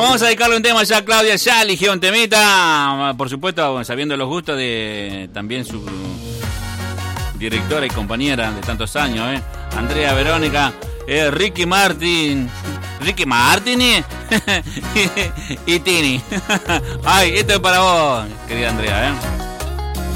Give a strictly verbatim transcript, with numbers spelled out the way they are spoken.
vamos a dedicarle un tema ya. Claudia ya eligió un temita, por supuesto, sabiendo los gustos de también su directora y compañera de tantos años, ¿eh? Andrea Verónica, eh, Ricky Martin, Ricky Martin y, y Tini. Ay, esto es para vos, querida Andrea, ¿eh?